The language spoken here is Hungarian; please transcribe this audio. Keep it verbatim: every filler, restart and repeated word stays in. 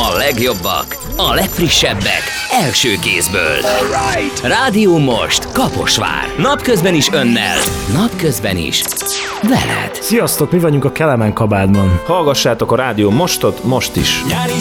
A legjobbak, a legfrissebbek, első kézből. Rádió Most, Kaposvár. Napközben is önnel, napközben is veled. Sziasztok, mi vagyunk a Kelemen kabádban. Hallgassátok a Rádió Mostot most is. Nyári